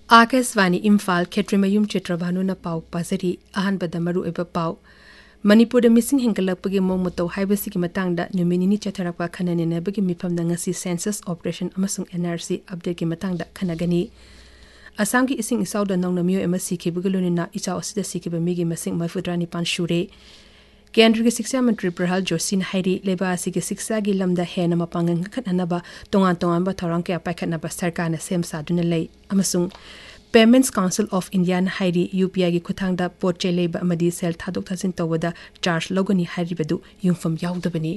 आकाशवाणी इम्फाल खेत्रिमयुम चित्रभानुना पाउ पासरी अहानबदा मरु एबा पाउ मणिपुर मिसिंग हेंगलपगी मोंग मतो हाइबसिगी मतंगदा नुमिनिनी चथरपा खननेनबगी मिफमदा ngasi census operation अमसुंग NRC update की मतंगदा खनगनी असम की इसिंग इसाउदा नौना मियो एम सीखिबगी लोनिना इचाउ असिदा सीखिबा मिगी मसिंग मफुद्रानी पान शुरे केंद्र की शिक्षा मंत्री प्रहलाद जोशी ने हाइरी लेबासी की शिक्षा की लमदा हेना मपांगन खननबा तोंगान तोंगानबा थौरांग के अपाइखनबा सरकार ने सेम सादुना लै अमसुंग पेमेंट्स काउंसिल ऑफ इंडिया ने हाइरी यूपीआई की खुथांगदा पोचे लेबा अमदी सेल थादोक थाजिन तौबदा चार्ज लोगनी हाइरिबदु युंफम याउदबनी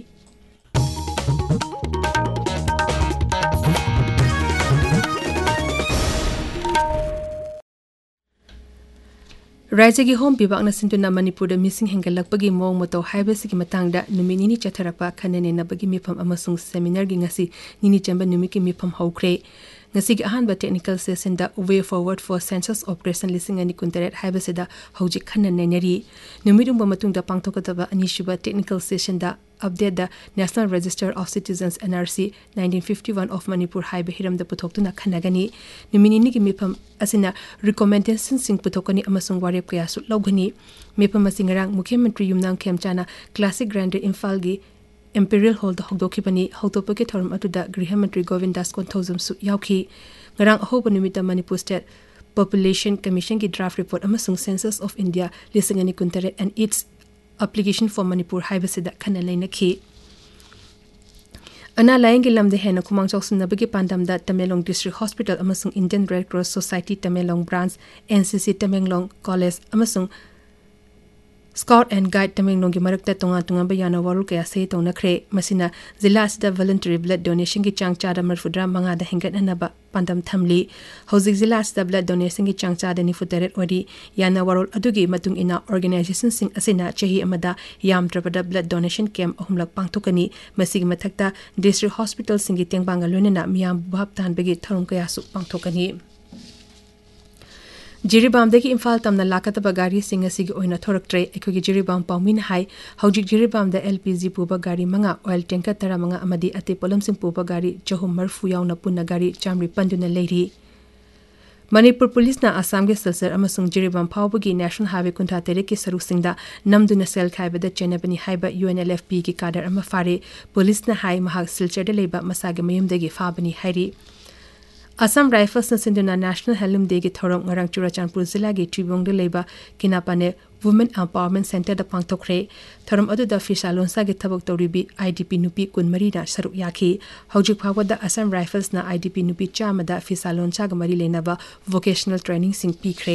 राज्य की होम विभाग सिंधुना मणिपुर मिसिंग हेंगलपगी मोंग मतो हाइबसिगी मतंगदा नुमिनिनी चथरपा खननेनबगी मिफम अमसुंग सेमिनार गी ngasi निनी Chamba नुमिकी मिफम हौख्रे ngasi gi ahanba technical session da way forward for census operation lising ani kuntaret haibasida hojik khananenari numidumba matungda pangthokataba anishuba technical session da update the National Register of Citizens NRC 1951 of Manipur haiba hiram da puthokuna khanagani numinini gi mifam asina recommendation sing puthokani amasung warep kaya su logani mifam asingarang Mukhyamantri Yumnam Khemchana Classic Grand Imphal gi Imperial Hall da hogdokibani hogtopaki thorum atuda Griha Mantri Govind Das Konthozum su yauki ngarang ahoba numita Manipur State Population Commission ki draft report amasung Census of India lisingani kuntare and its application for Manipur haibasida khanalaina khi ana laing gilam de hena kumang choksunabagi pandamda Tamelong District Hospital amasung Indian Red Cross Society Tamelong Branch NCC Tamelong College amasung Scout and Guide Tamelong gi marakta tonga bayana warul kaya sei tona khre masina zilla asida voluntary blood donation gi changcha da marfudra manga da hengat anaba pandam thamli hozik zilla asida blood donation gi changcha da ni futeret ori yana warul adugi matung ina organization sing asina chahi amada yamtrabada blood donation camp ahumlak pangthokani masigi mathakta district hospital singi tengbanga lonena miyam bhab tan begi tharum kaya su pangthokani Jiribam deki Imphal tamna lakataba gari singa sigi oina thoraktre ekhogi Jiribam pawmin hai hojik Jiribam da LPG puba gari manga oil tanker tara manga amadi ate polam sing puba gari chahum marfu yauna punna gari chamri panduna leiri Manipur Police na Assam ge salsar amasung Jiribam phawbagi National Highway kuntha tere ki saru singda namduna sel khaibada chenabani haiba UNLFP ki kadar ama fare police na hai mahak silchar de leiba masage mayumdagi fabani hairi Assam Rifles na sinduna National Handloom Day gi thorong ngarang Churachandpur Zilla gi Tribong de leiba kinapane Women Empowerment Center da pangthokre thorom adu da Fisalonsa gi thabak toribi IDP nupi kunmari da saru yakhi hojik phawada Assam Rifles na IDP nupi chama da Fisalonsa ga mari lenaba vocational training sing pikre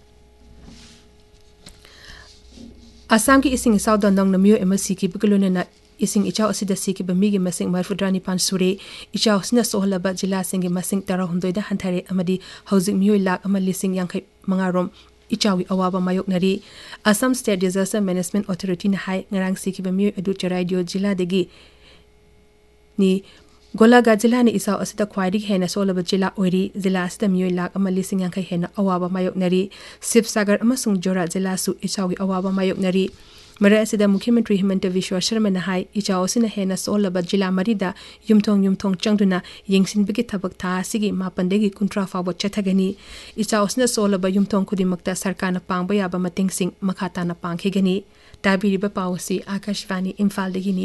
Assam ki ising South Dondong namyo MSC ki bukulone na ising ichaw asida siki bamigi masing marfudrani pan sure ichaw sina sohlaba jila singi masing tara hundoida hanthare amadi housing miyoi lak amali sing yankai mangarom ichawi awaba mayoknari Assam State Disaster Management Authority na hai ngarang siki bamiyoi adu charadio jila degi ni Golaga jila ni isaw asida khwaidi hena sohlaba jila oiri jila asida miyoi lak amali sing yankai hena awaba mayoknari Sibsagar amasung Jora jila su ichawi awaba mayoknari Mara asida Mukhyamantri Himanta Biswa Sharma na hai ichaw sina hena solaba jila marida yumthong changduna yengsinbigi thabak tha sigi mapandegi kuntra fawa chathagani ichaw sina solaba yumthong kudimakta sarkana pangba yaba mating sing makhata na pangkhigani tabiriba pawsi Akashvani Imphal degini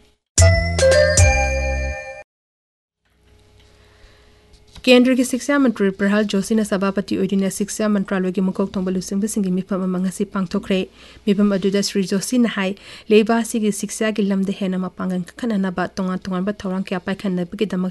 केंद्र की शिक्षा मंत्री प्रहलाद जोशी ने सभापति ओइदिना शिक्षा मंत्रालय की मुखोक थोंबा लुसिंग सिंगी मिफम मंगसी पांगथोखरे मिफम अदुदा श्री जोशी ने हाई लेबासी की शिक्षा की लमदे हेना मपांगन खननाबा तोंगा तोंगाबा थौरांग के अपाइ खननबगी दमक